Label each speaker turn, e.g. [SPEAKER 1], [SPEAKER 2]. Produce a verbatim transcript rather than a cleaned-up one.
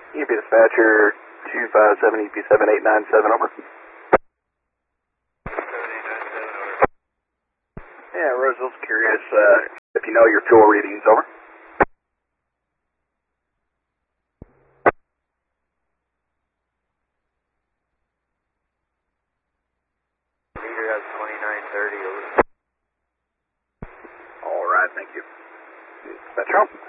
[SPEAKER 1] E P dispatcher two five seven E P seven eight nine seven, over. Yeah, Roseville's curious uh, if you know your fuel readings, over.
[SPEAKER 2] Meter has twenty-nine thirty, over.
[SPEAKER 1] All right, thank you. Dispatcher home.